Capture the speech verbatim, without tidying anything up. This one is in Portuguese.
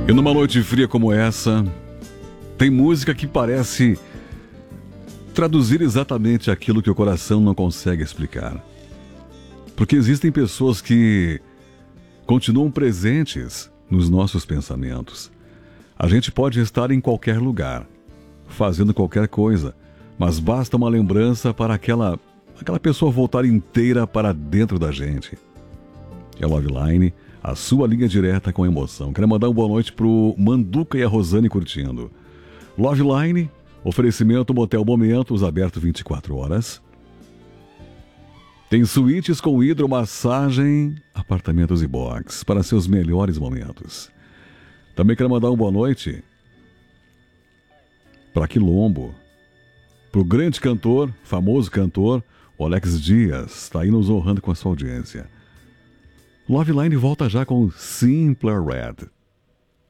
E numa noite fria como essa, tem música que parece traduzir exatamente aquilo que o coração não consegue explicar. Porque existem pessoas que continuam presentes nos nossos pensamentos. A gente pode estar em qualquer lugar, fazendo qualquer coisa, mas basta uma lembrança para aquela, aquela pessoa voltar inteira para dentro da gente. É o Loveline, a sua linha direta com emoção. Quero mandar uma boa noite pro Manduca e a Rosane curtindo. Loveline, oferecimento Motel Momentos, aberto vinte e quatro horas. Tem suítes com hidromassagem, apartamentos e box para seus melhores momentos. Também quero mandar uma boa noite para Quilombo, pro grande cantor, famoso cantor, o Alex Dias, está aí nos honrando com a sua audiência. Loveline volta já com Simpler Red.